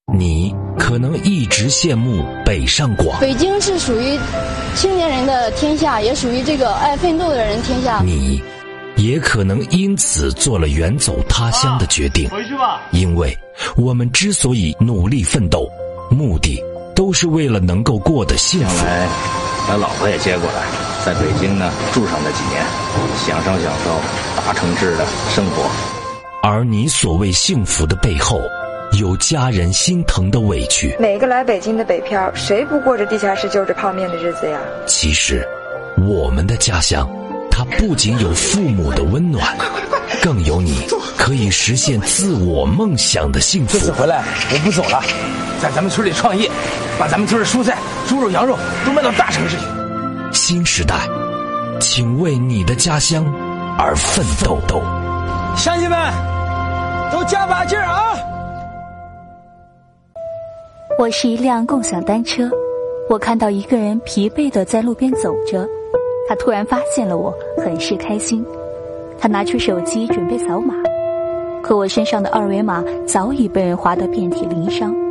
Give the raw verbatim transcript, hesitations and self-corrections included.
你可能一直羡慕北上广， 北京是属于青年人的天下，也属于这个爱奋斗的人天下。 你也可能因此做了远走他乡的决定。 回去吧。 因为我们之所以努力奋斗，目的都是为了能够过得幸福。 将来把老婆也接过来，在北京呢住上那几年，享受享受大城市的生活。 而你所谓幸福的背后，有家人心疼的委屈。 每个来北京的北漂，谁不过着地下室就着泡面的日子呀？ 其实我们的家乡，它不仅有父母的温暖，更有你可以实现自我梦想的幸福。 这次回来我不走了，在咱们村里创业，把咱们村的蔬菜、猪肉、羊肉都卖到大城市去。 新时代，请为你的家乡而奋斗。 乡亲们，都加把劲儿啊！ 我是一辆共享单车，我看到一个人疲惫地在路边走着，他突然发现了我，很是开心。他拿出手机准备扫码，可我身上的二维码早已被人划得遍体鳞伤。